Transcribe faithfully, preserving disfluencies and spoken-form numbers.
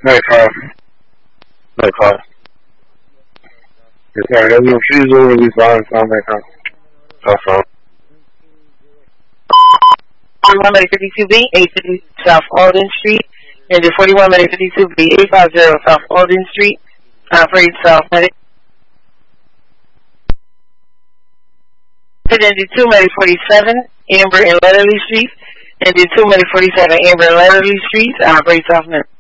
ninety-five. ninety-five. Yes, sir. Have you refusal release violence on that count? That's all. forty-one fifty-two B, eight fifty South Alden Street. Engine forty-one fifty-two B, eight fifty South Alden Street. Operate South Medic. Engine two forty-seven, Amber and Letterly Street. Engine two forty-seven, Amber and Letterly Street. Operate South Medic.